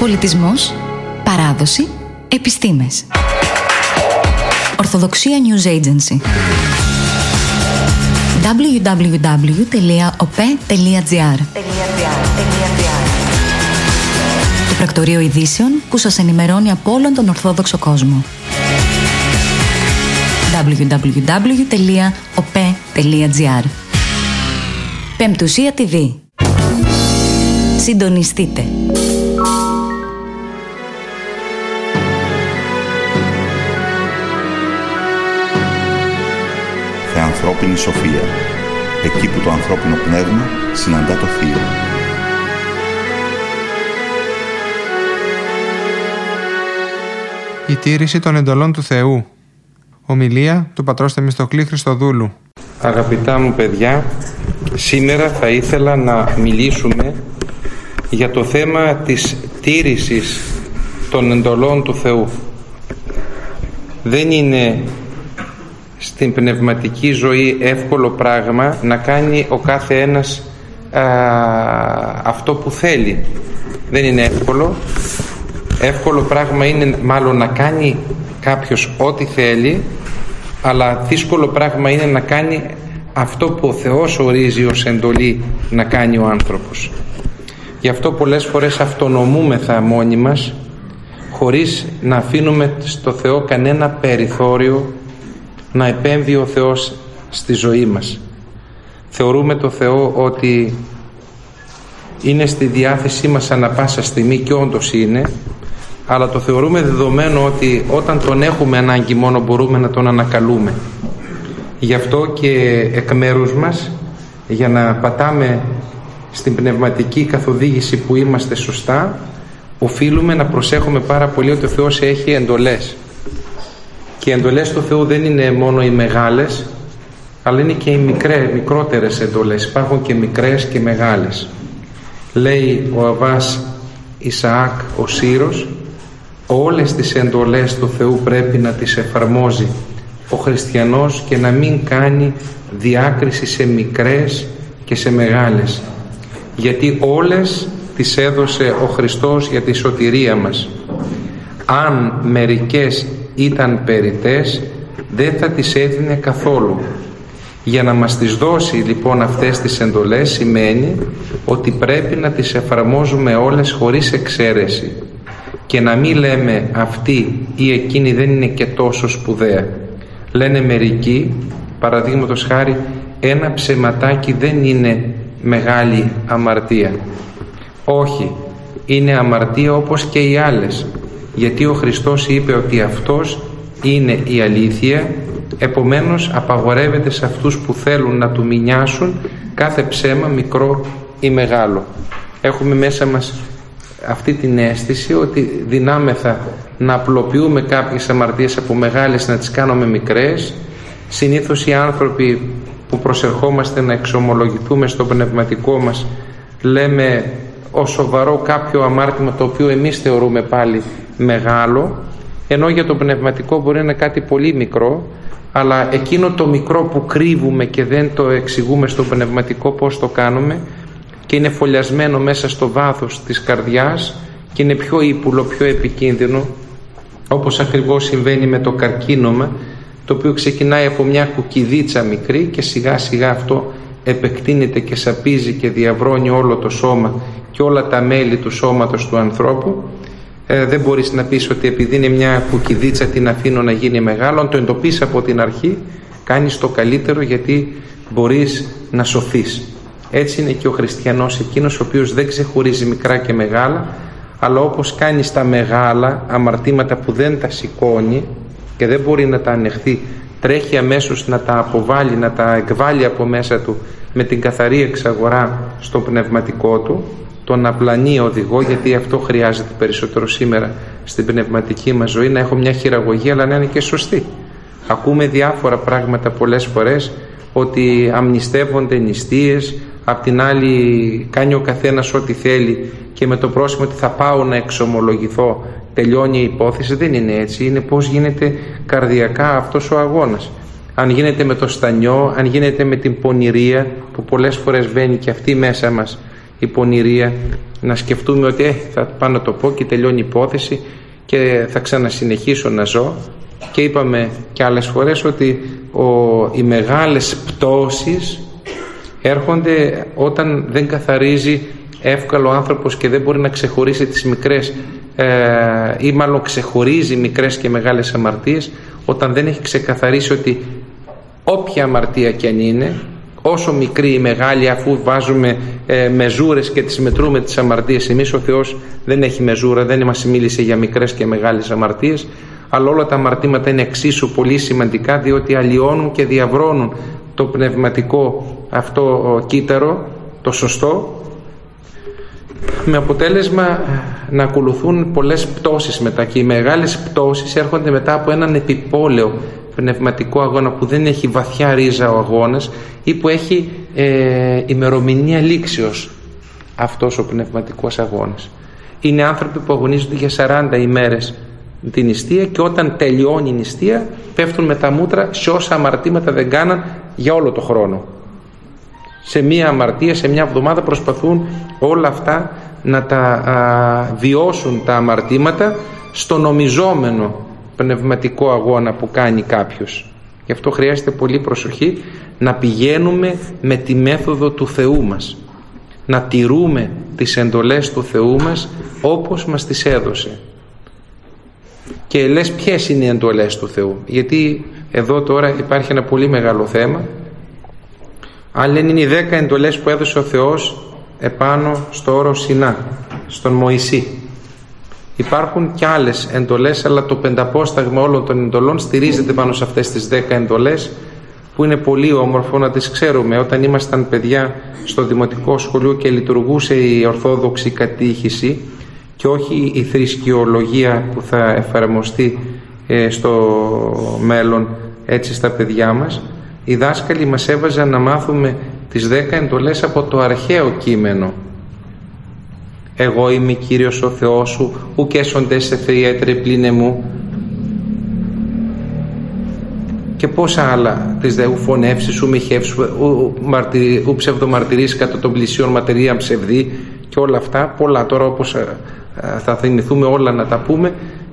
Πολιτισμός, παράδοση, επιστήμες. Ορθοδοξία News Agency. www.op.gr. Το πρακτορείο ειδήσεων που σας ενημερώνει από όλον τον Ορθόδοξο κόσμο. www.op.gr. Πεμπτουσία TV. Συντονιστείτε. Θεανθρώπινη σοφία. Εκεί που το ανθρώπινο πνεύμα συναντά το θείο. Η τήρηση των εντολών του Θεού. Ομιλία του πατρός Θεμιστοκλή Χριστοδούλου. Αγαπητά μου παιδιά, σήμερα θα ήθελα να μιλήσουμε για το θέμα της τήρησης των εντολών του Θεού. Δεν είναι στην πνευματική ζωή εύκολο πράγμα να κάνει ο κάθε ένας αυτό που θέλει. Δεν είναι εύκολο. Εύκολο πράγμα είναι μάλλον να κάνει κάποιος ό,τι θέλει, αλλά δύσκολο πράγμα είναι να κάνει αυτό που ο Θεός ορίζει ως εντολή να κάνει ο άνθρωπος. Γι' αυτό πολλές φορές αυτονομούμεθα μόνοι μας, χωρίς να αφήνουμε στο Θεό κανένα περιθώριο να επέμβει ο Θεός στη ζωή μας. Θεωρούμε το Θεό ότι είναι στη διάθεσή μας ανά πάσα στιγμή, και όντως είναι, αλλά το θεωρούμε δεδομένο ότι όταν τον έχουμε ανάγκη μόνο μπορούμε να τον ανακαλούμε. Γι' αυτό και εκ μέρους μας, για να πατάμε στην πνευματική καθοδήγηση που είμαστε σωστά, οφείλουμε να προσέχουμε πάρα πολύ ότι ο Θεός έχει εντολές. Και οι εντολές του Θεού δεν είναι μόνο οι μεγάλες, αλλά είναι και οι μικρότερες εντολές. Υπάρχουν και μικρές και μεγάλες. Λέει ο Αββάς Ισαάκ ο Σύρος, όλες τις εντολές του Θεού πρέπει να τις εφαρμόζει ο χριστιανός και να μην κάνει διάκριση σε μικρές και σε μεγάλες, γιατί όλες τις έδωσε ο Χριστός για τη σωτηρία μας. Αν μερικές ήταν περιττές, δεν θα τις έδινε καθόλου. Για να μας τις δώσει λοιπόν αυτές τις εντολές σημαίνει ότι πρέπει να τις εφαρμόζουμε όλες χωρίς εξαίρεση και να μην λέμε αυτή ή εκείνη δεν είναι και τόσο σπουδαία. Λένε μερικοί, παραδείγματος χάρη, ένα ψεματάκι δεν είναι μεγάλη αμαρτία. Όχι, είναι αμαρτία όπως και οι άλλες, γιατί ο Χριστός είπε ότι αυτός είναι η αλήθεια, επομένως απαγορεύεται σε αυτούς που θέλουν να του μηνιάσουν κάθε ψέμα, μικρό ή μεγάλο. Έχουμε μέσα μας αυτή την αίσθηση ότι δυνάμεθα να απλοποιούμε κάποιες αμαρτίες από μεγάλες, να τις κάνουμε μικρές. Συνήθως οι άνθρωποι που προσερχόμαστε να εξομολογηθούμε στο πνευματικό μας λέμε ως σοβαρό κάποιο αμάρτημα το οποίο εμείς θεωρούμε πάλι μεγάλο, ενώ για το πνευματικό μπορεί να είναι κάτι πολύ μικρό, αλλά εκείνο το μικρό που κρύβουμε και δεν το εξηγούμε στο πνευματικό πώς το κάνουμε και είναι φωλιασμένο μέσα στο βάθος της καρδιάς και είναι πιο ύπουλο, πιο επικίνδυνο, όπως ακριβώς συμβαίνει με το καρκίνωμα, το οποίο ξεκινάει από μια κουκκιδίτσα μικρή και σιγά σιγά αυτό επεκτείνεται και σαπίζει και διαβρώνει όλο το σώμα και όλα τα μέλη του σώματος του ανθρώπου. Δεν μπορείς να πεις ότι επειδή είναι μια κουκκιδίτσα την αφήνω να γίνει μεγάλο. Αν το εντοπίσεις από την αρχή, κάνεις το καλύτερο, γιατί μπορείς να σωθείς. Έτσι είναι και ο χριστιανός, εκείνος ο οποίος δεν ξεχωρίζει μικρά και μεγάλα, αλλά όπως κάνει στα μεγάλα αμαρτήματα που δεν τα σηκώνει και δεν μπορεί να τα ανεχθεί, τρέχει αμέσως να τα αποβάλει, να τα εκβάλει από μέσα του με την καθαρή εξαγορά στο πνευματικό του, τον απλανή οδηγό, γιατί αυτό χρειάζεται περισσότερο σήμερα στην πνευματική μας ζωή, να έχω μια χειραγωγία αλλά να είναι και σωστή. Ακούμε διάφορα πράγματα πολλές φορές, ότι αμνηστεύονται νηστείες, απ' την άλλη κάνει ο καθένας ό,τι θέλει και με το πρόσημο ότι θα πάω να εξομολογηθώ τελειώνει η υπόθεση. Δεν είναι έτσι. Είναι πώς γίνεται καρδιακά αυτός ο αγώνας. Αν γίνεται με το στανιό, αν γίνεται με την πονηρία, που πολλές φορές μπαίνει και αυτή μέσα μας η πονηρία, να σκεφτούμε ότι θα πάω να το πω και τελειώνει η υπόθεση και θα ξανασυνεχίσω να ζω. Και είπαμε και άλλες φορές ότι οι μεγάλες πτώσεις έρχονται όταν δεν καθαρίζει εύκολο ο άνθρωπος και δεν μπορεί να ξεχωρίσει τις μικρές ή μάλλον ξεχωρίζει μικρές και μεγάλες αμαρτίες, όταν δεν έχει ξεκαθαρίσει ότι όποια αμαρτία και αν είναι, όσο μικρή ή μεγάλη, αφού βάζουμε μεζούρες και τις μετρούμε τις αμαρτίες εμείς, ο Θεός δεν έχει μεζούρα, δεν μας μίλησε για μικρές και μεγάλες αμαρτίες, αλλά όλα τα αμαρτήματα είναι εξίσου πολύ σημαντικά, διότι αλλοιώνουν και διαβρώνουν το πνευματικό αυτό κύτταρο, το σωστό, με αποτέλεσμα να ακολουθούν πολλές πτώσεις μετά, και οι μεγάλες πτώσεις έρχονται μετά από έναν επιπόλαιο πνευματικό αγώνα που δεν έχει βαθιά ρίζα ο αγώνας ή που έχει ημερομηνία λήξεως αυτός ο πνευματικός αγώνας. Είναι άνθρωποι που αγωνίζονται για 40 ημέρες την νηστεία και όταν τελειώνει η νηστεία πέφτουν με τα μούτρα σε όσα αμαρτήματα δεν κάναν για όλο το χρόνο. Σε μία αμαρτία, σε μια εβδομάδα προσπαθούν όλα αυτά να τα βιώσουν τα αμαρτήματα στο νομιζόμενο πνευματικό αγώνα που κάνει κάποιος. Γι' αυτό χρειάζεται πολύ προσοχή να πηγαίνουμε με τη μέθοδο του Θεού μας, να τηρούμε τις εντολές του Θεού μας όπως μας τις έδωσε. Και λες ποιες είναι οι εντολές του Θεού, γιατί εδώ τώρα υπάρχει ένα πολύ μεγάλο θέμα. Αν λένε είναι οι 10 εντολές που έδωσε ο Θεός επάνω στο όρο Σινά, στον Μωυσή. Υπάρχουν και άλλες εντολές, αλλά το πενταπόσταγμα όλων των εντολών στηρίζεται πάνω σε αυτές τις 10 εντολές, που είναι πολύ όμορφο να τις ξέρουμε. Όταν ήμασταν παιδιά στο δημοτικό σχολείο και λειτουργούσε η ορθόδοξη κατήχηση και όχι η θρησκειολογία που θα εφαρμοστεί στο μέλλον έτσι στα παιδιά μας, οι δάσκαλοι μας έβαζαν να μάθουμε τις 10 εντολές από το αρχαίο κείμενο. «Εγώ είμαι Κύριος ο Θεός σου, ουκ έσονται σε θεοί έτρε πλην εμού». Και πόσα άλλα, τις δε ου φωνεύσεις, ου μοιχεύσεις, ου ψευδομαρτυρείς κατά των πλησίων ματερία ψευδή και όλα αυτά, πολλά τώρα όπως θα θυμηθούμε όλα να τα πούμε.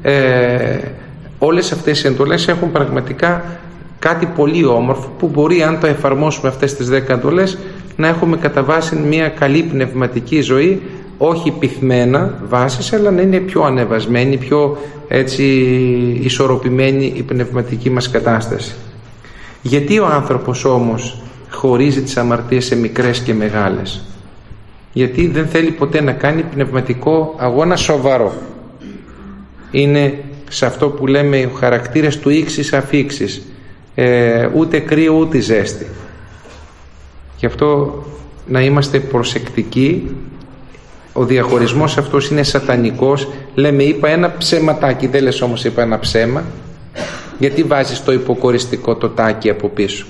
Όλες αυτές οι εντολές έχουν πραγματικά κάτι πολύ όμορφο που μπορεί, αν το εφαρμόσουμε αυτές τις 10 εντολές, να έχουμε κατά βάση μια καλή πνευματική ζωή, όχι πυθμένα βάσεις, αλλά να είναι πιο ανεβασμένη, πιο έτσι ισορροπημένη η πνευματική μας κατάσταση. Γιατί ο άνθρωπος όμως χωρίζει τις αμαρτίες σε μικρές και μεγάλες? Γιατί δεν θέλει ποτέ να κάνει πνευματικό αγώνα σοβαρό. Είναι σε αυτό που λέμε οι χαρακτήρες του ίξης αφίξης, ούτε κρύο ούτε ζέστη. Γι' αυτό να είμαστε προσεκτικοί. Ο διαχωρισμός αυτός είναι σατανικός. Λέμε είπα ένα ψεματάκι, δεν λες όμως είπα ένα ψέμα. Γιατί βάζεις το υποκοριστικό το τάκι από πίσω?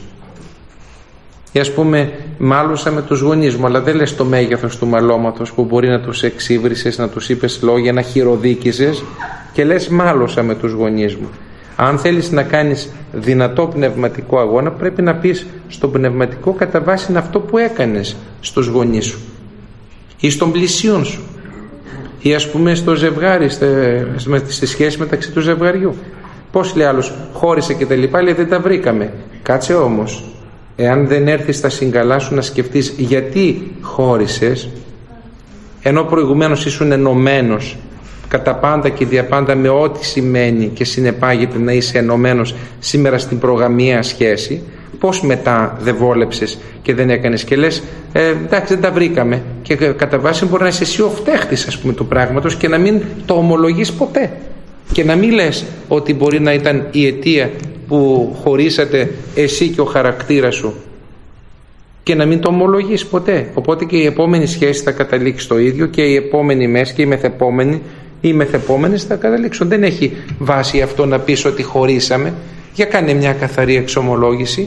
Ή ας πούμε μάλωσα με τους γονείς μου, αλλά δεν λες το μέγεθος του μαλώματος που μπορεί να τους εξύβρισες, να τους είπες λόγια, να χειροδίκησες, και λες μάλωσα με τους γονείς μου. Αν θέλεις να κάνεις δυνατό πνευματικό αγώνα, πρέπει να πεις στον πνευματικό κατά βάση είναι αυτό που έκανες στους γονείς σου ή στον πλησίον σου, ή ας πούμε στο ζευγάρι, στη σχέση μεταξύ του ζευγαριού. Πώς λέει άλλος χώρισε και τα λοιπά, λέει δεν τα βρήκαμε. Κάτσε όμως, εάν δεν έρθεις στα συγκαλά σου να σκεφτείς γιατί χώρισες, ενώ προηγουμένως ήσουν ενωμένος κατά πάντα και διαπάντα με ό,τι σημαίνει και συνεπάγεται να είσαι ενωμένος σήμερα στην προγαμιαία σχέση, πώς μετά δεν βόλεψες και δεν έκανες και λες εντάξει δεν τα βρήκαμε, και κατά βάση μπορεί να είσαι εσύ ο φταίχτης ας πούμε του πράγματος και να μην το ομολογείς ποτέ και να μην λες ότι μπορεί να ήταν η αιτία που χωρίσατε εσύ και ο χαρακτήρας σου, και να μην το ομολογείς ποτέ. Οπότε και η επόμενη σχέση θα καταλήξει το ίδιο, και η επόμενη μέση και η μεθεπόμενη, οι μεθεπόμενες θα καταλήξουν. Δεν έχει βάση αυτό να πεις ότι χωρίσαμε. Για κάνε μια καθαρή εξομολόγηση.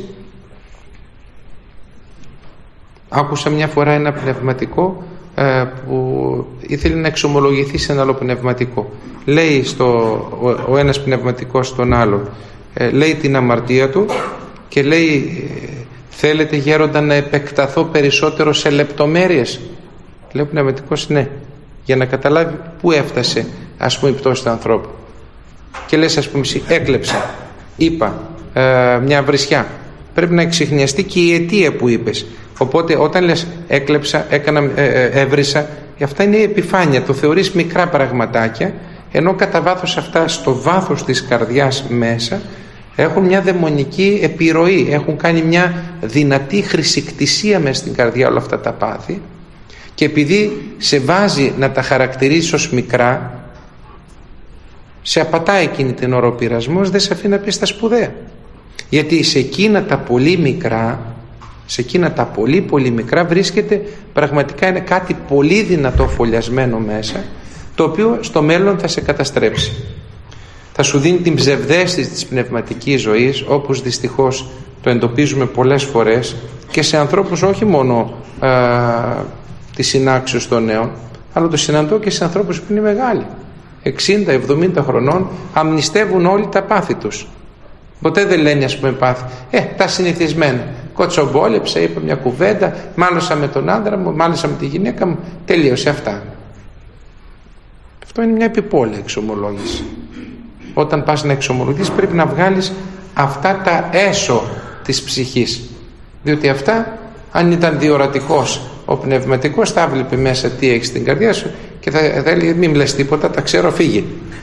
Άκουσα μια φορά ένα πνευματικό που ήθελε να εξομολογηθεί σε ένα άλλο πνευματικό. Λέει ο ένας πνευματικός στον άλλον, λέει την αμαρτία του και λέει θέλετε γέροντα να επεκταθώ περισσότερο σε λεπτομέρειες? Λέει ο πνευματικός ναι. για να καταλάβει πού έφτασε, ας πούμε, η πτώση του ανθρώπου. Και λες, ας πούμε, εσύ έκλεψα, είπα μια βρισιά. Πρέπει να εξιχνιαστεί και η αιτία που είπες. Οπότε όταν λες έκλεψα, έβρισα, αυτά είναι η επιφάνεια, το θεωρείς μικρά πραγματάκια, ενώ κατά βάθος αυτά στο βάθος της καρδιάς μέσα έχουν μια δαιμονική επιρροή, έχουν κάνει μια δυνατή χρησικτησία μέσα στην καρδιά όλα αυτά τα πάθη, και επειδή σε βάζει να τα χαρακτηρίσεις ως μικρά, σε απατάει εκείνη την ώρα ο πειρασμός, δεν σε αφήνει να πεις τα σπουδαία. Γιατί σε εκείνα τα πολύ μικρά, σε εκείνα τα πολύ πολύ μικρά βρίσκεται πραγματικά είναι κάτι πολύ δυνατό φωλιασμένο μέσα, το οποίο στο μέλλον θα σε καταστρέψει. Θα σου δίνει την ψευδαίσθηση της πνευματικής ζωής, όπως δυστυχώς το εντοπίζουμε πολλές φορές και σε ανθρώπους όχι μόνο της συνάξεως των νέων, αλλά το συναντώ και σε ανθρώπους που είναι μεγάλοι, 60-70 χρονών, αμνηστεύουν όλοι τα πάθη τους. Ποτέ δεν λένε, ας πούμε, πάθη. Τα συνηθισμένα. Κοτσομπόλεψα, είπα μια κουβέντα, μάλωσα με τον άντρα μου, μάλωσα με τη γυναίκα μου, τελείωσε αυτά. Αυτό είναι μια επιπόλαια εξομολόγηση. Όταν πας να εξομολογείς πρέπει να βγάλεις αυτά τα έσω της ψυχής, διότι αυτά, αν ήταν διορατικός ο πνευματικός, θα βλέπει μέσα τι έχεις στην καρδιά σου και θα έλεγε μην μου λες τίποτα, τα ξέρω, φύγε.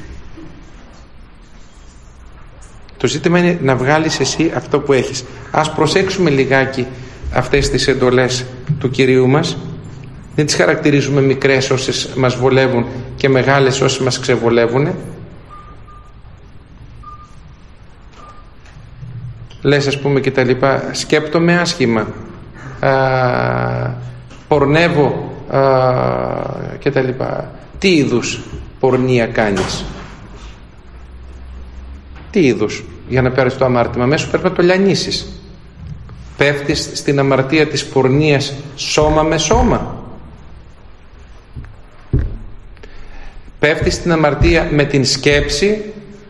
Το ζήτημα είναι να βγάλεις εσύ αυτό που έχεις. Ας προσέξουμε λιγάκι αυτές τις εντολές του Κυρίου μας. Δεν τις χαρακτηρίζουμε μικρές όσες μας βολεύουν και μεγάλες όσες μας ξεβολεύουν. Λες, ας πούμε, και τα λοιπά, σκέπτομαι άσχημα, πορνεύω και τα λοιπά. Τι είδους πορνεία κάνεις? Τι είδους? Για να πάρεις το αμάρτημα μέσα πρέπει να το λιανίσεις. Πέφτεις στην αμαρτία της πορνείας σώμα με σώμα. Πέφτεις στην αμαρτία με την σκέψη.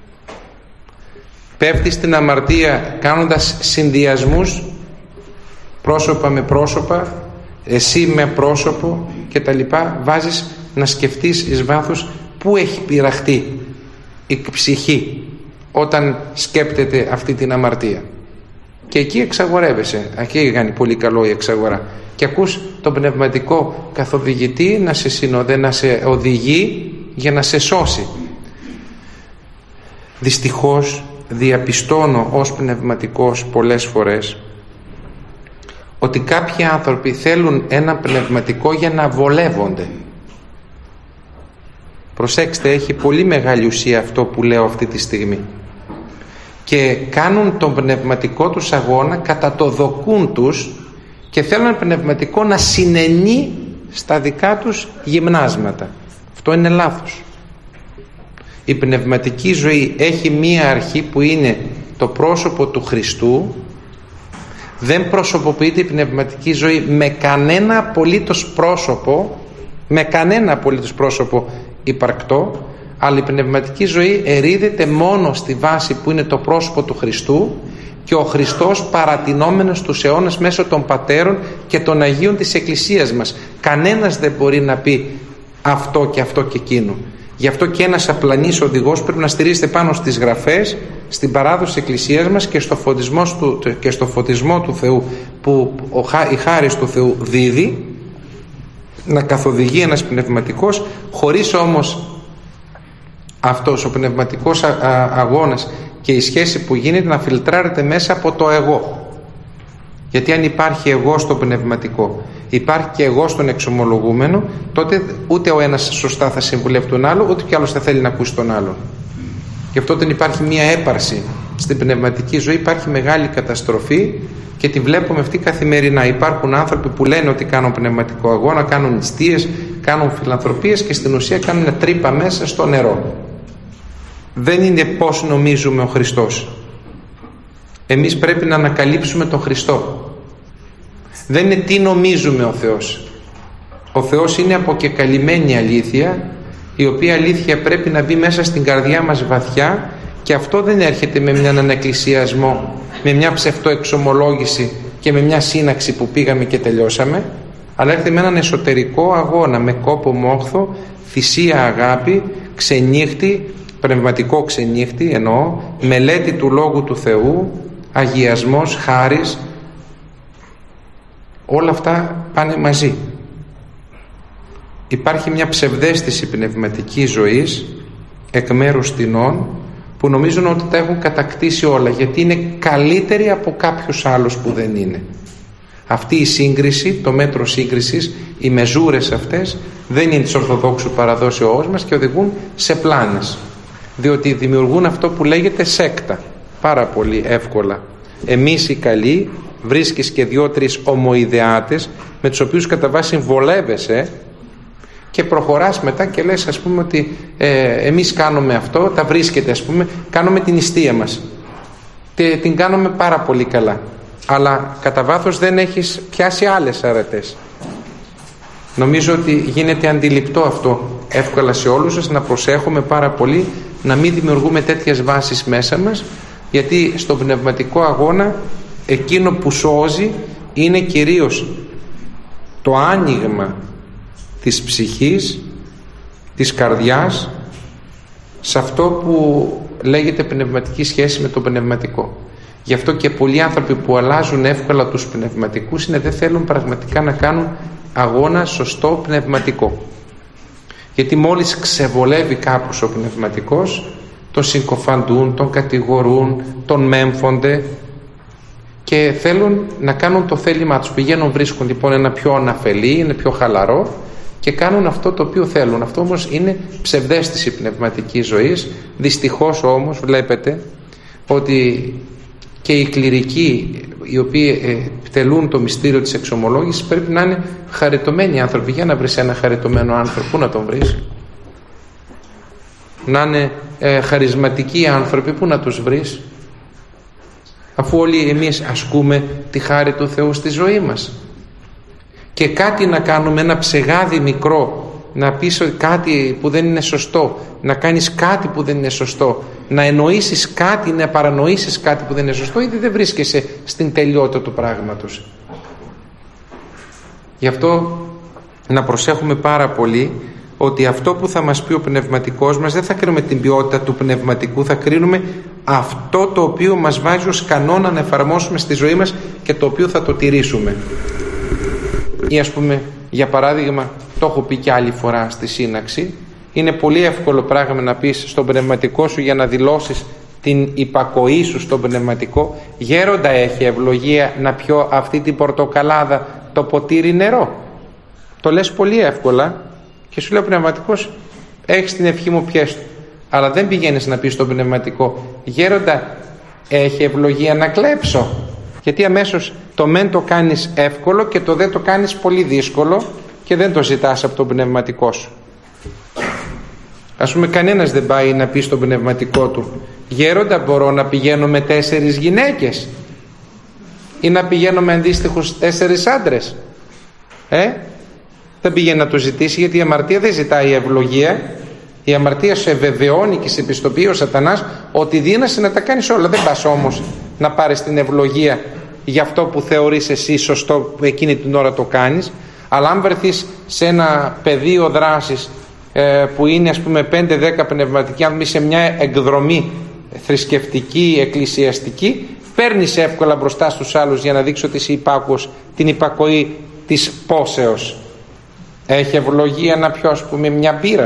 Πέφτεις στην αμαρτία κάνοντας συνδυασμούς πρόσωπα με πρόσωπα, εσύ με πρόσωπο και τα λοιπά. Βάζεις να σκεφτείς εις βάθος πού έχει πειραχτεί η ψυχή όταν σκέπτεται αυτή την αμαρτία, και εκεί εξαγορεύεσαι. Εκεί κάνει πολύ καλό η εξαγορά και ακούς τον πνευματικό καθοδηγητή να σε συνοδεύει, να σε οδηγεί για να σε σώσει. Δυστυχώς διαπιστώνω ως πνευματικός πολλές φορές ότι κάποιοι άνθρωποι θέλουν ένα πνευματικό για να βολεύονται. Προσέξτε, έχει πολύ μεγάλη ουσία αυτό που λέω αυτή τη στιγμή, και κάνουν τον πνευματικό τους αγώνα κατά το δοκούν τους και θέλουν ένα πνευματικό να συνενεί στα δικά τους γυμνάσματα. Αυτό είναι λάθος. Η πνευματική ζωή έχει μία αρχή που είναι το πρόσωπο του Χριστού. Δεν προσωποποιείται η πνευματική ζωή με κανένα απολύτως πρόσωπο, με κανένα απολύτως πρόσωπο υπαρκτό, αλλά η πνευματική ζωή ερείδεται μόνο στη βάση που είναι το πρόσωπο του Χριστού και ο Χριστός παρατηνόμενος στους αιώνες μέσω των πατέρων και των Αγίων της Εκκλησίας μας. Κανένας δεν μπορεί να πει αυτό και αυτό και εκείνο. Γι' αυτό και ένας απλανής οδηγός πρέπει να στηρίζεται πάνω στις γραφές, στην παράδοση της Εκκλησίας μας και στο φωτισμό του Θεού που η χάρις του Θεού δίδει, να καθοδηγεί ένας πνευματικός, χωρίς όμως αυτός ο πνευματικός αγώνας και η σχέση που γίνεται να φιλτράρεται μέσα από το εγώ. Γιατί αν υπάρχει εγώ στο πνευματικό, υπάρχει και εγώ στον εξομολογούμενο, τότε ούτε ο ένας σωστά θα συμβουλεύει τον άλλο, ούτε κι άλλος θα θέλει να ακούσει τον άλλον. Γι' αυτό όταν υπάρχει μία έπαρση στην πνευματική ζωή, υπάρχει μεγάλη καταστροφή και τη βλέπουμε αυτή καθημερινά. Υπάρχουν άνθρωποι που λένε ότι κάνουν πνευματικό αγώνα, κάνουν νηστείες, κάνουν φιλανθρωπίες και στην ουσία κάνουν μια τρύπα μέσα στο νερό. Δεν είναι πώς νομίζουμε ο Χριστός. Εμείς πρέπει να ανακαλύψουμε τον Χριστό. Δεν είναι τι νομίζουμε ο Θεός. Ο Θεός είναι αποκεκαλυμμένη αλήθεια, η οποία αλήθεια πρέπει να μπει μέσα στην καρδιά μας βαθιά, και αυτό δεν έρχεται με έναν εκκλησιασμό, με μια ψευτοεξομολόγηση και με μια σύναξη που πήγαμε και τελειώσαμε, αλλά έρχεται με έναν εσωτερικό αγώνα, με κόπο μόχθο, θυσία αγάπη, ξενύχτη, πνευματικό ξενύχτη εννοώ, μελέτη του Λόγου του Θεού, αγιασμός, χάρις, όλα αυτά πάνε μαζί. Υπάρχει μια ψευδαίσθηση πνευματικής ζωής εκ μέρους τινών που νομίζουν ότι τα έχουν κατακτήσει όλα, γιατί είναι καλύτεροι από κάποιους άλλους που δεν είναι. Αυτή η σύγκριση, το μέτρο σύγκρισης, οι μεζούρες αυτές δεν είναι της Ορθοδόξου παραδόσεώς μας και οδηγούν σε πλάνες, διότι δημιουργούν αυτό που λέγεται σέκτα πάρα πολύ εύκολα. Εμείς οι καλοί, βρίσκεις και 2-3 ομοειδεάτες με τους οποίους κατά βάση βολεύεσαι και προχωράς μετά και λες, ας πούμε, ότι εμείς κάνουμε αυτό, τα βρίσκεται, ας πούμε, κάνουμε την νηστεία μας και την κάνουμε πάρα πολύ καλά, αλλά κατά βάθος δεν έχεις πιάσει άλλες αρετές. Νομίζω ότι γίνεται αντιληπτό αυτό εύκολα σε όλους σας, να προσέχουμε πάρα πολύ να μην δημιουργούμε τέτοιες βάσεις μέσα μας, γιατί στον πνευματικό αγώνα εκείνο που σώζει είναι κυρίως το άνοιγμα της ψυχής, της καρδιάς, σε αυτό που λέγεται πνευματική σχέση με το πνευματικό. Γι' αυτό και πολλοί άνθρωποι που αλλάζουν εύκολα τους πνευματικούς είναι δεν θέλουν πραγματικά να κάνουν αγώνα σωστό πνευματικό. Γιατί μόλις ξεβολεύει κάπως ο πνευματικός, τον συκοφαντούν, τον κατηγορούν, τον μέμφονται και θέλουν να κάνουν το θέλημά τους. Πηγαίνουν, βρίσκουν λοιπόν ένα πιο αναφελή, είναι πιο χαλαρό και κάνουν αυτό το οποίο θέλουν. Αυτό όμως είναι ψευδαίσθηση πνευματικής ζωής. Δυστυχώς όμως βλέπετε ότι και οι κληρικοί οι οποίοι τελούν το μυστήριο της εξομολόγησης πρέπει να είναι χαριτωμένοι άνθρωποι. Για να βρεις ένα χαριτωμένο άνθρωπο, πού να τον βρεις? Να είναι χαρισματικοί άνθρωποι, πού να τους βρεις? Αφού όλοι εμείς ασκούμε τη χάρη του Θεού στη ζωή μας. Και κάτι να κάνουμε, ένα ψεγάδι μικρό, να πεις κάτι που δεν είναι σωστό, να κάνεις κάτι που δεν είναι σωστό, να εννοήσεις κάτι, να παρανοήσεις κάτι που δεν είναι σωστό, ήδη δεν βρίσκεσαι στην τελειότητα του πράγματος. Γι' αυτό να προσέχουμε πάρα πολύ ότι αυτό που θα μας πει ο πνευματικός μας, δεν θα κρίνουμε την ποιότητα του πνευματικού, θα κρίνουμε αυτό το οποίο μας βάζει ως κανόνα να εφαρμόσουμε στη ζωή μας και το οποίο θα το τηρήσουμε. Ή ας πούμε, για παράδειγμα, το έχω πει και άλλη φορά στη σύναξη, είναι πολύ εύκολο πράγμα να πεις στον πνευματικό σου για να δηλώσεις την υπακοή σου στον πνευματικό, γέροντα, έχει ευλογία να πιω αυτή την πορτοκαλάδα το ποτήρι νερό? Το λες πολύ εύκολα και σου λέει ο πνευματικός, έχεις την ευχή μου, πιες το. Αλλά δεν πηγαίνεις να πεις στον πνευματικό, γέροντα, έχει ευλογία να κλέψω? Γιατί αμέσως το μεν το κάνεις εύκολο και το δεν το κάνεις πολύ δύσκολο και δεν το ζητάς από τον πνευματικό σου. Ας πούμε, κανένας δεν πάει να πει στον πνευματικό του, γέροντα, μπορώ να πηγαίνω με 4 γυναίκες ή να πηγαίνω με αντίστοιχους 4 άντρες? Δεν πήγαινε να το ζητήσει, γιατί η αμαρτία δεν ζητάει ευλογία. Η αμαρτία σε βεβαιώνει και σε πιστοποιεί ο σατανάς ότι δύνασαι να τα κάνεις όλα. Δεν πας όμως να πάρεις την ευλογία για αυτό που θεωρείς εσύ σωστό, που εκείνη την ώρα το κάνεις. Αλλά αν βρεθείς σε ένα πεδίο δράσης που είναι, ας πούμε, 5-10 πνευματικοί άνθρωποι σε μια εκδρομή θρησκευτική, εκκλησιαστική, παίρνεις εύκολα μπροστά στους άλλους για να δείξει ότι είσαι υπάκουος, την υπακοή της πόσεως. Έχει ευλογία να πιω, ας πούμε, μια μπύρα?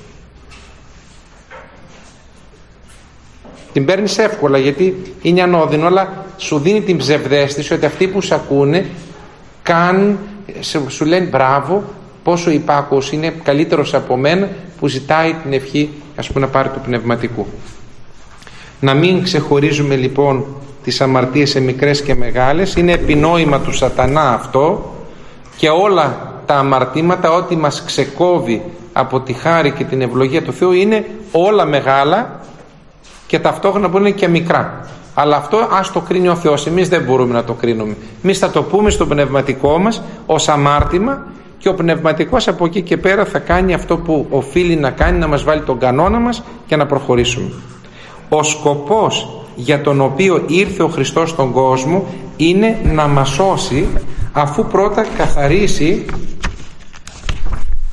Την παίρνεις εύκολα γιατί είναι ανώδυνο, αλλά σου δίνει την ψευδαίσθηση ότι αυτοί που σ' ακούνε σου λένε μπράβο, πόσο υπάκουος είναι, καλύτερος από μένα που ζητάει την ευχή, ας πούμε, να πάρει του πνευματικού. Να μην ξεχωρίζουμε λοιπόν τις αμαρτίες σε μικρές και μεγάλες. Είναι επινόημα του σατανά αυτό, και όλα τα αμαρτήματα, ό,τι μας ξεκόβει από τη χάρη και την ευλογία του Θεού, είναι όλα μεγάλα και ταυτόχρονα μπορεί να είναι και μικρά. Αλλά αυτό ας το κρίνει ο Θεός, εμείς δεν μπορούμε να το κρίνουμε. Εμείς θα το πούμε στο πνευματικό μας ως αμάρτημα και ο πνευματικός από εκεί και πέρα θα κάνει αυτό που οφείλει να κάνει, να μας βάλει τον κανόνα μας και να προχωρήσουμε. Ο σκοπός για τον οποίο ήρθε ο Χριστός στον κόσμο είναι να μας σώσει, αφού πρώτα καθαρίσει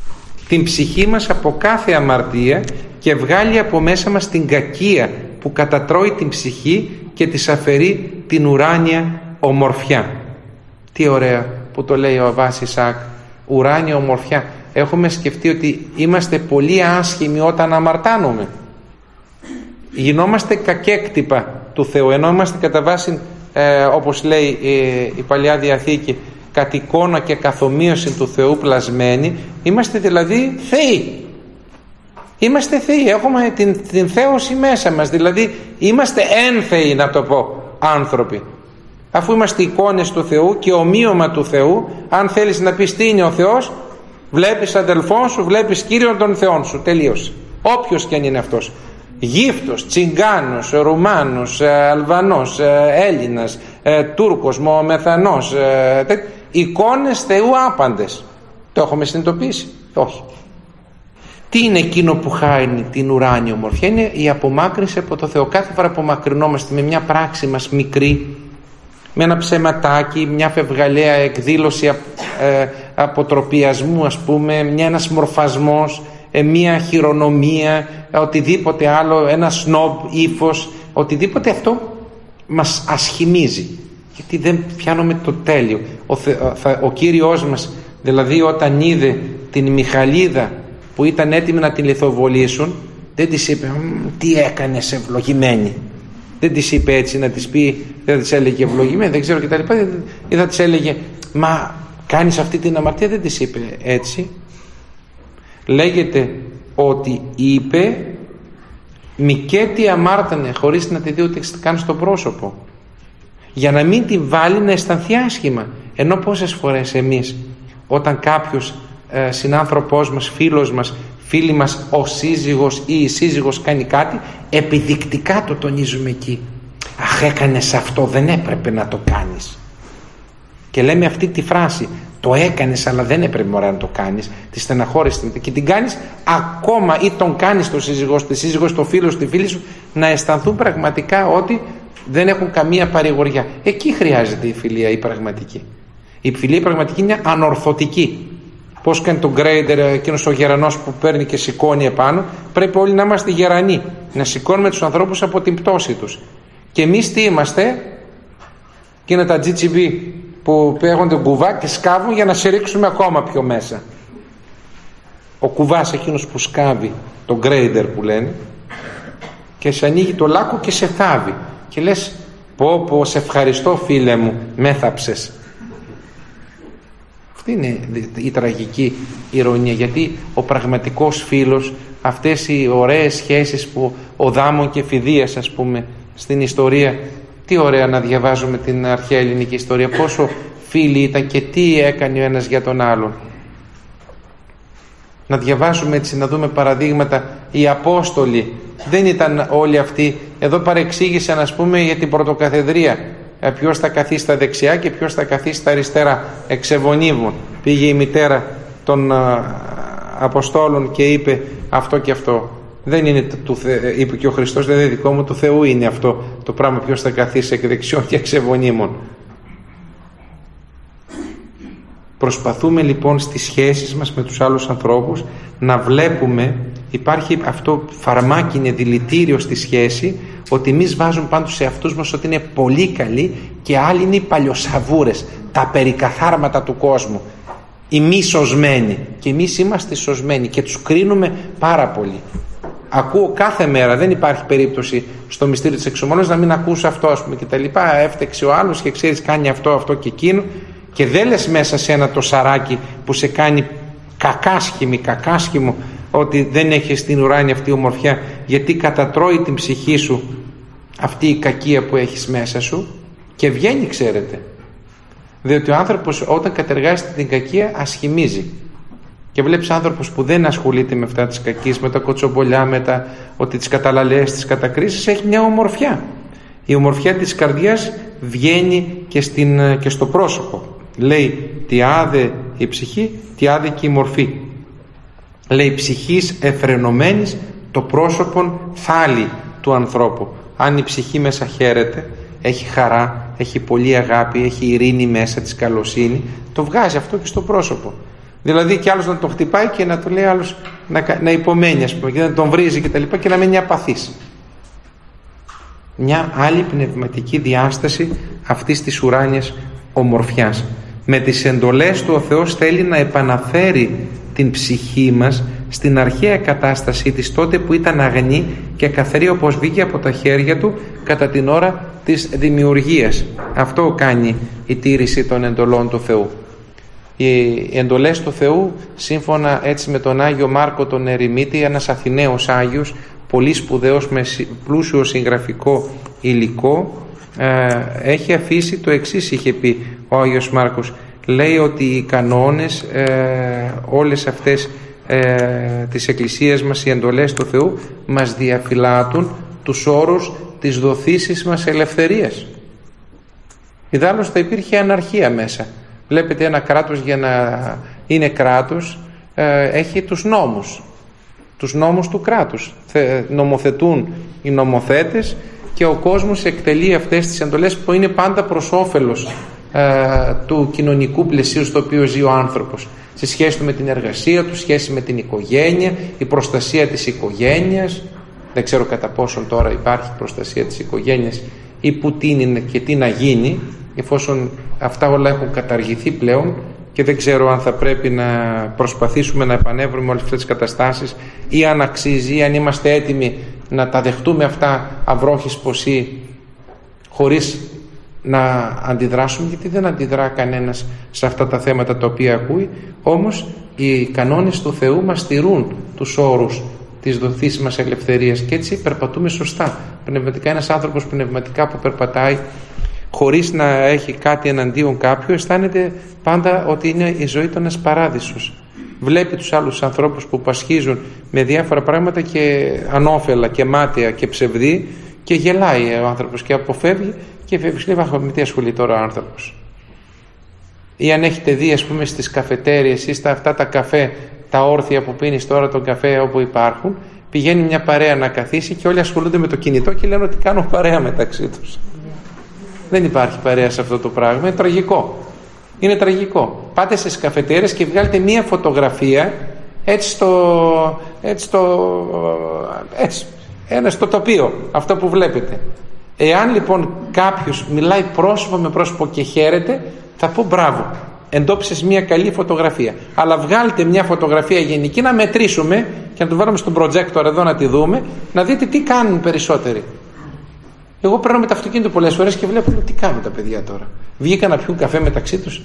την ψυχή μας από κάθε αμαρτία και βγάλει από μέσα μας την κακία που κατατρώει την ψυχή και της αφαιρεί την ουράνια ομορφιά. Τι ωραία που το λέει ο Αββάς Ισαάκ, ουράνια ομορφιά. Έχουμε σκεφτεί ότι είμαστε πολύ άσχημοι όταν αμαρτάνουμε. Γινόμαστε κακέκτυπα του Θεού, ενώ είμαστε κατά βάση, όπως λέει η Παλαιά Διαθήκη, κατ' εικόνα και καθομοίωση του Θεού πλασμένοι. Είμαστε δηλαδή θεοί. Είμαστε θεοί, έχουμε την θέωση μέσα μας, δηλαδή είμαστε ένθεοι, να το πω, άνθρωποι. Αφού είμαστε εικόνες του Θεού και ομοίωμα του Θεού, αν θέλεις να πεις τι είναι ο Θεός, βλέπεις αδελφόν σου, βλέπεις Κύριον των Θεών σου, τελείωσε. Όποιος και αν είναι αυτός, Γύφτος, Τσιγκάνος, Ρουμάνος, Αλβανός, Έλληνας, Τούρκος, Μωμεθανός, εικόνες Θεού άπαντες. Το έχουμε συνειδητοποιήσει? Όχι. Τι είναι εκείνο που χάνει την ουράνια ομορφιά? Είναι η απομάκρυνση από το Θεό. Κάθε φορά απομακρυνόμαστε με μια πράξη μας μικρή, με ένα ψεματάκι, μια φευγαλαία εκδήλωση αποτροπιασμού, ας πούμε, ένας μορφασμός, μια χειρονομία, οτιδήποτε άλλο, ένα σνόμπ ύφος, οτιδήποτε, αυτό μας ασχημίζει, γιατί δεν πιάνουμε το τέλειο. Ο Κύριος μας δηλαδή, όταν είδε την Μιχαλίδα που ήταν έτοιμη να την λιθοβολήσουν, δεν της είπε τι έκανες ευλογημένη, δεν της είπε έτσι να της πει, δεν της έλεγε ευλογημένη, δεν ξέρω κτλ, ή θα της έλεγε μα κάνεις αυτή την αμαρτία, δεν της είπε έτσι. Λέγεται ότι είπε μικέτη αμάρτανε, χωρίς να τη δει ούτε καν στο πρόσωπο, για να μην τη βάλει να αισθανθεί άσχημα. Ενώ πόσες φορές εμείς, όταν κάποιος συνάνθρωπός μας, φίλος μας, φίλη μας, ο σύζυγος ή η σύζυγος κάνει κάτι, επιδεικτικά το τονίζουμε εκεί. Αχ, έκανες αυτό, δεν έπρεπε να το κάνεις. Και λέμε αυτή τη φράση, το έκανες αλλά δεν έπρεπε να το κάνεις, τη στεναχώρησες και την κάνεις ακόμα, ή τον κάνεις το σύζυγό σου, τη σύζυγό σου, το φίλο σου, τη φίλη σου, να αισθανθούν πραγματικά ότι δεν έχουν καμία παρηγοριά. Εκεί χρειάζεται η φιλία η πραγματική. Η φιλία η πραγματική είναι ανορθωτική. Πώς κάνει τον γκρέιντερ, εκείνος ο γερανός που παίρνει και σηκώνει επάνω? Πρέπει όλοι να είμαστε γερανοί, να σηκώνουμε τους ανθρώπους από την πτώση τους. Και εμείς τι είμαστε? Και είναι τα GGB που παίρνονται κουβά και σκάβουν για να σε ρίξουμε ακόμα πιο μέσα. Ο κουβάς εκείνος που σκάβει, το γκρέιντερ που λένε, και σε ανοίγει το λάκκο και σε θάβει και λες πω σε ευχαριστώ φίλε μου, με θάψες. Αυτή είναι η τραγική ηρωνία, γιατί ο πραγματικός φίλος, αυτές οι ωραίες σχέσεις που ο Δάμων και Φιδίας, ας πούμε, στην ιστορία, τι ωραία να διαβάζουμε την αρχαία ελληνική ιστορία, πόσο φίλοι ήταν και τι έκανε ο ένας για τον άλλον. Να διαβάσουμε έτσι, να δούμε παραδείγματα. Οι Απόστολοι δεν ήταν όλοι αυτοί. Εδώ παρεξήγησαν, ας πούμε, για την πρωτοκαθεδρία, ποιος θα καθίσει στα δεξιά και ποιος θα καθίσει στα αριστερά. Εξεβονίβουν. Πήγε η μητέρα των Αποστόλων και είπε αυτό και αυτό. Δεν είναι είπε και ο Χριστός, δεν είναι δικό μου, του Θεού είναι αυτό το πράγμα, ποιος θα καθίσει εκ δεξιών και εξεβονίμων. Προσπαθούμε λοιπόν στις σχέσεις μας με τους άλλους ανθρώπους να βλέπουμε, υπάρχει αυτό φαρμάκι, είναι δηλητήριο στη σχέση, ότι εμείς βάζουμε πάντως σε αυτούς μας ότι είναι πολύ καλοί και άλλοι είναι οι παλιοσαβούρες, τα περικαθάρματα του κόσμου, οι μη σωσμένοι, και εμείς είμαστε σωσμένοι και τους κρίνουμε πάρα πολύ. Ακούω κάθε μέρα, δεν υπάρχει περίπτωση στο μυστήριο της εξομολόγησης να μην ακούσω αυτό, ας πούμε, και τα λοιπά. Έφτεξε ο άλλος και ξέρεις κάνει αυτό και εκείνο, και δεν λες μέσα σε ένα το σαράκι που σε κάνει κακάσχημο ότι δεν έχεις την ουράνια αυτή ομορφιά, γιατί κατατρώει την ψυχή σου αυτή η κακία που έχεις μέσα σου και βγαίνει, ξέρετε. Διότι ο άνθρωπος όταν κατεργάζεται την κακία ασχημίζει. Και βλέπεις άνθρωπος που δεν ασχολείται με αυτά τις κακίες, με τα κοτσομπολιά, με τις καταλαλές, τις κατακρίσεις, έχει μια ομορφιά. Η ομορφιά της καρδιάς βγαίνει και στο πρόσωπο. Λέει τι άδε η ψυχή, τι άδε και η μορφή. Λέει ψυχής εφρενωμένης, το πρόσωπον θάλει του ανθρώπου. Αν η ψυχή μέσα χαίρεται, έχει χαρά, έχει πολύ αγάπη, έχει ειρήνη μέσα της, καλοσύνη, το βγάζει αυτό και στο πρόσωπο. Δηλαδή κι άλλος να τον χτυπάει και να του λέει άλλος να υπομένει, ας πούμε, και να τον βρίζει και τα λοιπά και να μένει απαθής. Μια άλλη πνευματική διάσταση αυτής της ουράνιας ομορφιάς. Με τις εντολές του ο Θεός θέλει να επαναφέρει την ψυχή μας στην αρχαία κατάστασή της, τότε που ήταν αγνή και καθαρή όπως βγήκε από τα χέρια του κατά την ώρα της δημιουργίας. Αυτό κάνει η τήρηση των εντολών του Θεού. Οι εντολές του Θεού, σύμφωνα έτσι με τον Άγιο Μάρκο τον Ερημίτη, ένας Αθηναίος Άγιος, πολύ σπουδαίος με πλούσιο συγγραφικό υλικό, έχει αφήσει το εξής, είχε πει ο Άγιος Μάρκος. Λέει ότι οι κανόνες, όλες αυτές της Εκκλησίας μας, οι εντολές του Θεού μας διαφυλάττουν τους όρους της δοθήσης μας ελευθερίας. Ιδάλλως θα υπήρχε αναρχία μέσα. Βλέπετε, ένα κράτος για να είναι κράτος έχει τους νόμους του κράτους. Νομοθετούν οι νομοθέτες και ο κόσμος εκτελεί αυτές τις εντολές που είναι πάντα προς όφελος του κοινωνικού πλαισίου στο οποίο ζει ο άνθρωπος, σε σχέση με την εργασία του, σχέση με την οικογένεια, η προστασία της οικογένειας. Δεν ξέρω κατά πόσον τώρα υπάρχει προστασία της οικογένειας ή που τι είναι και τι να γίνει, εφόσον αυτά όλα έχουν καταργηθεί πλέον, και δεν ξέρω αν θα πρέπει να προσπαθήσουμε να επανέβρουμε όλες αυτές τις καταστάσεις ή αν αξίζει ή αν είμαστε έτοιμοι να τα δεχτούμε αυτά αυρόχης ποσή χωρίς να αντιδράσουμε, γιατί δεν αντιδρά κανένας σε αυτά τα θέματα τα οποία ακούει. Όμως οι κανόνες του Θεού μας στηρούν τους όρους της δοθής μας ελευθερίας και έτσι περπατούμε σωστά πνευματικά. Ένας άνθρωπος πνευματικά που περπατάει χωρίς να έχει κάτι εναντίον κάποιου, αισθάνεται πάντα ότι είναι η ζωή του ένας παράδεισος. Βλέπει τους άλλους ανθρώπους που πασχίζουν με διάφορα πράγματα και ανώφελα και μάταια και ψευδή και γελάει ο άνθρωπος και αποφεύγει και φεύγει. Λέει, με τι ασχολεί τώρα ο άνθρωπος? Ή αν έχετε δει, ας πούμε, στις καφετέριες ή στα αυτά τα καφέ, τα όρθια που πίνεις τώρα τον καφέ όπου υπάρχουν, πηγαίνει μια παρέα να καθίσει και όλοι ασχολούνται με το κινητό και λένε ότι κάνουν παρέα μεταξύ τους. Δεν υπάρχει παρέα σε αυτό το πράγμα. Είναι τραγικό. Είναι τραγικό. Πάτε στις καφετέρειες και βγάλετε μία φωτογραφία έτσι στο τοπίο, αυτό που βλέπετε. Εάν λοιπόν κάποιος μιλάει πρόσωπο με πρόσωπο και χαίρεται, θα πω μπράβο, εντόπισες μία καλή φωτογραφία. Αλλά βγάλτε μια φωτογραφία γενική να μετρήσουμε και να το βάλουμε στον projector εδώ να τη δούμε, να δείτε τι κάνουν περισσότεροι. Εγώ παίρνω με το αυτοκίνητο πολλές φορές και βλέπω τι κάνουν τα παιδιά τώρα. Βγήκαν να πιούν καφέ μεταξύ τους.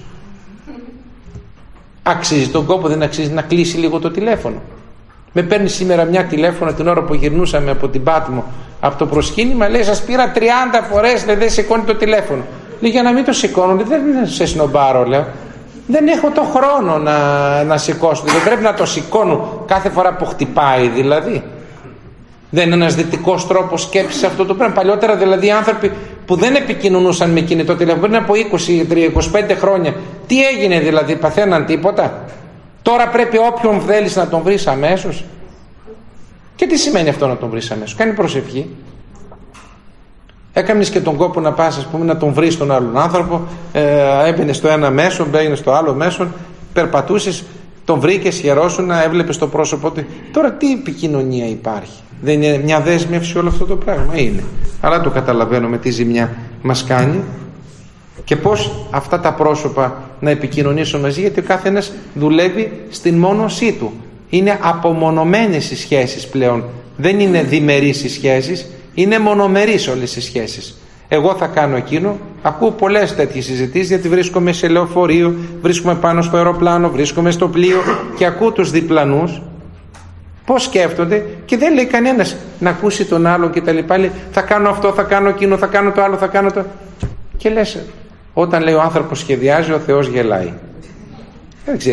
Αξίζει τον κόπο, δεν αξίζει να κλείσει λίγο το τηλέφωνο? Με παίρνει σήμερα μια τηλέφωνο την ώρα που γυρνούσαμε από την Πάτμο από το προσκύνημα, λέει, σας πήρα 30 φορές, λέει, δεν σηκώνει το τηλέφωνο. Λέει, για να μην το σηκώνω, δεν σε σνομπάρω, λέω. Δεν έχω το χρόνο να σηκώσω. Δεν πρέπει να το σηκώνω κάθε φορά που χτυπάει, δηλαδή. Δεν είναι ένας δυτικός τρόπος σκέψης αυτό το πράγμα? Παλιότερα δηλαδή οι άνθρωποι που δεν επικοινωνούσαν με κινητό τηλέφωνο πριν από 20-25 χρόνια, τι έγινε δηλαδή? Παθαίναν τίποτα? Τώρα πρέπει όποιον θέλεις να τον βρεις αμέσως. Και τι σημαίνει αυτό να τον βρεις αμέσως? Κάνει προσευχή. Έκανες και τον κόπο να πας, ας πούμε, να τον βρεις τον άλλον άνθρωπο, έμπαινες στο ένα μέσο, μπαίνεις στο άλλο μέσο, περπατούσες, τον βρήκες, χαιρόσουν, έβλεπες το πρόσωπό του. Τώρα τι επικοινωνία υπάρχει? Δεν είναι μια δέσμευση όλο αυτό το πράγμα? Είναι. Αλλά το καταλαβαίνουμε τι ζημιά μας κάνει και πώς αυτά τα πρόσωπα να επικοινωνήσουν μαζί, γιατί ο κάθε ένας δουλεύει στην μόνωσή του. Είναι απομονωμένες οι σχέσεις πλέον. Δεν είναι διμερείς οι σχέσεις, είναι μονομερείς όλες οι σχέσεις. Εγώ θα κάνω εκείνο. Ακούω πολλές τέτοιες συζητήσεις, γιατί βρίσκομαι σε λεωφορείο, βρίσκομαι πάνω στο αεροπλάνο, βρίσκομαι στο πλοίο και ακούω τους διπλανούς πώς σκέφτονται και δεν λέει κανένας να ακούσει τον άλλον και τα λοιπά. Λέει, θα κάνω αυτό, θα κάνω εκείνο, θα κάνω το άλλο, θα κάνω το... Και λες, όταν λέει ο άνθρωπος σχεδιάζει, ο Θεός γελάει. Δεν ξέρω.